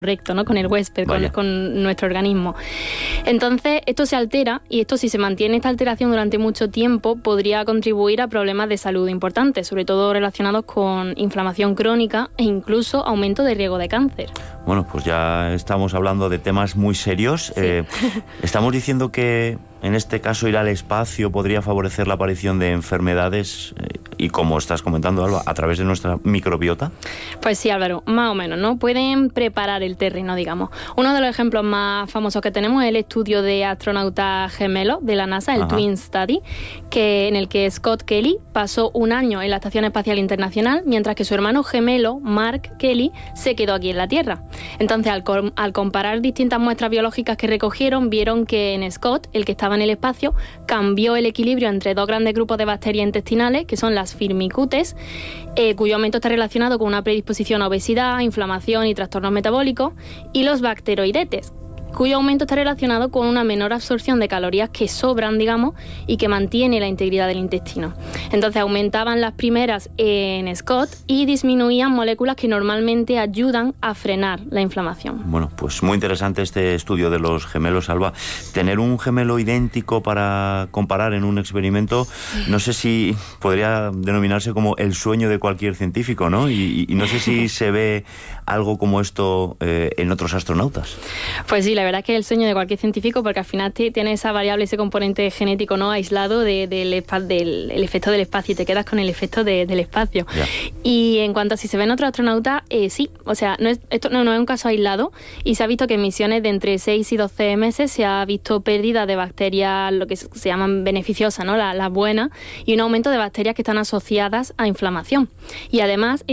correcto, ¿no? Con el huésped, con nuestro organismo. Entonces, esto se altera y esto, si se mantiene esta alteración durante mucho tiempo, podría contribuir a problemas de salud importantes, sobre todo relacionados con inflamación crónica e incluso aumento de riesgo de cáncer. Bueno, pues ya estamos hablando de temas muy serios. Sí. Estamos diciendo que en este caso ir al espacio podría favorecer la aparición de enfermedades y, como estás comentando, Alba, a través de nuestra microbiota. Pues sí, Álvaro, más o menos, ¿no? Pueden preparar el terreno, digamos. Uno de los ejemplos más famosos que tenemos es el estudio de astronautas gemelos de la NASA, el Twin Study, en el que Scott Kelly pasó un año en la Estación Espacial Internacional, mientras que su hermano gemelo, Mark Kelly, se quedó aquí en la Tierra. Entonces, al comparar distintas muestras biológicas que recogieron, vieron que en Scott, el que estaba en el espacio, cambió el equilibrio entre dos grandes grupos de bacterias intestinales, que son las Firmicutes, cuyo aumento está relacionado con una predisposición a obesidad, inflamación y trastornos metabólicos, y los Bacteroidetes, cuyo aumento está relacionado con una menor absorción de calorías que sobran, digamos, y que mantiene la integridad del intestino. Entonces aumentaban las primeras en Scott y disminuían moléculas que normalmente ayudan a frenar la inflamación. Bueno, pues muy interesante este estudio de los gemelos, Alba. Tener un gemelo idéntico para comparar en un experimento, no sé si podría denominarse como el sueño de cualquier científico, ¿no? Y no sé si se ve algo como esto en otros astronautas. Pues sí, la verdad es que es el sueño de cualquier científico, porque al final tiene esa variable, ese componente genético no aislado del efecto del espacio, y te quedas con el efecto del espacio. Yeah. Y en cuanto a si se ven otros astronautas, sí, o sea, esto no es un caso aislado, y se ha visto que en misiones de entre 6 y 12 meses se ha visto pérdida de bacterias, lo que se llaman beneficiosas, ¿no? Las buenas, y un aumento de bacterias que están asociadas a inflamación. Y además,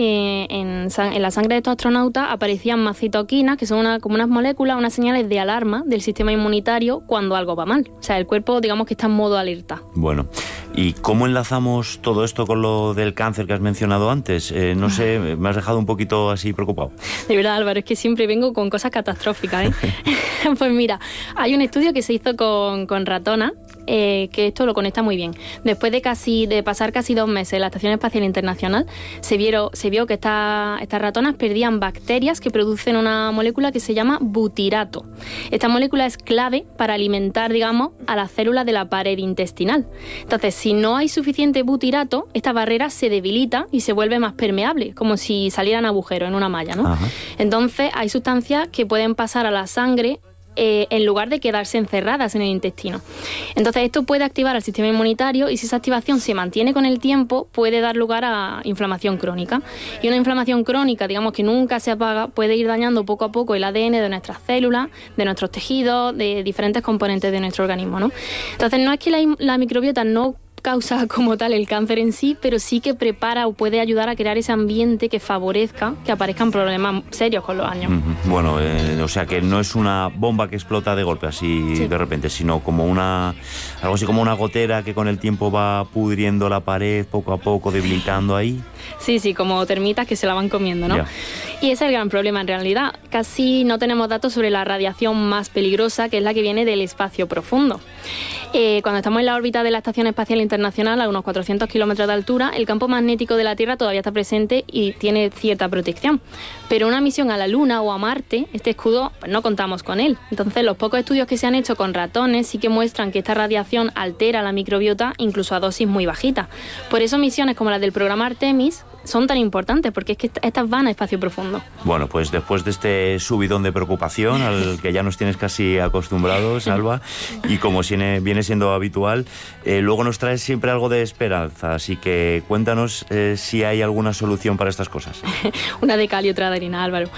en la sangre de estos astronautas aparecían más citoquinas, que son como unas moléculas, unas señales de alarma del sistema inmunitario cuando algo va mal. O sea, el cuerpo, digamos que está en modo alerta. Bueno, ¿y cómo enlazamos todo esto con lo del cáncer que has mencionado antes? No sé, me has dejado un poquito así preocupado. De verdad, Álvaro, es que siempre vengo con cosas catastróficas, ¿eh? Pues mira, hay un estudio que se hizo con ratonas, que esto lo conecta muy bien. Después de pasar casi 2 meses en la Estación Espacial Internacional, se vio que estas ratonas perdían bacterias que producen una molécula que se llama butirato. Esta molécula es clave para alimentar, digamos, a las células de la pared intestinal. Entonces, si no hay suficiente butirato, esta barrera se debilita y se vuelve más permeable, como si salieran agujeros en una malla, ¿no? Ajá. Entonces, hay sustancias que pueden pasar a la sangre en lugar de quedarse encerradas en el intestino. Entonces, esto puede activar al sistema inmunitario, y si esa activación se mantiene con el tiempo, puede dar lugar a inflamación crónica. Y una inflamación crónica, digamos, que nunca se apaga, puede ir dañando poco a poco el ADN de nuestras células, de nuestros tejidos, de diferentes componentes de nuestro organismo, ¿no? Entonces, no es que la microbiota no causa como tal el cáncer en sí, pero sí que prepara o puede ayudar a crear ese ambiente que favorezca que aparezcan problemas serios con los años. Bueno, o sea que no es una bomba que explota de golpe así de repente, sino como algo así como una gotera que con el tiempo va pudriendo la pared poco a poco, debilitando ahí. Sí, como termitas que se la van comiendo, ¿no? Yeah. Y ese es el gran problema en realidad. Casi no tenemos datos sobre la radiación más peligrosa, que es la que viene del espacio profundo. Cuando estamos en la órbita de la Estación Espacial Internacional, a unos 400 kilómetros de altura, el campo magnético de la Tierra todavía está presente y tiene cierta protección. Pero una misión a la Luna o a Marte, este escudo, pues no contamos con él. Entonces, los pocos estudios que se han hecho con ratones sí que muestran que esta radiación altera la microbiota, incluso a dosis muy bajitas. Por eso misiones como las del programa Artemis son tan importantes, porque es que estas van a espacio profundo. Bueno, pues después de este subidón de preocupación al que ya nos tienes casi acostumbrados, Alba, y como viene siendo habitual, luego nos traes siempre algo de esperanza, así que cuéntanos si hay alguna solución para estas cosas. Una de cal y otra de harina, Álvaro.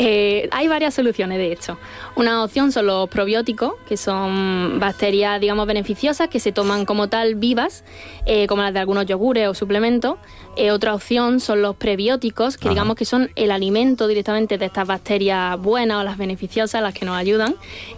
Hay varias soluciones, de hecho. Una opción son los probióticos, que son bacterias, digamos, beneficiosas, que se toman como tal vivas, como las de algunos yogures o suplementos. Otra opción son los prebióticos, que digamos que son el alimento directamente de estas bacterias buenas o las beneficiosas, las que nos ayudan.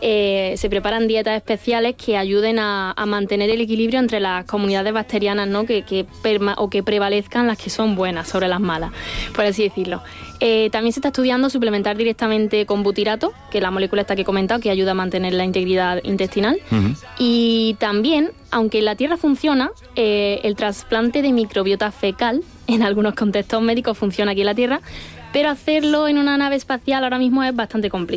Se preparan dietas especiales que ayuden a mantener el equilibrio entre las comunidades bacterianas, ¿no? que prevalezcan las que son buenas sobre las malas, por así decirlo. También se está estudiando suplementar directamente con butirato, que es la molécula esta que he comentado, que ayuda a mantener la integridad intestinal. Y también, aunque en la Tierra funciona, el trasplante de microbiota fecal, en algunos contextos médicos funciona aquí en la Tierra, pero hacerlo en una nave espacial ahora mismo es bastante complicado.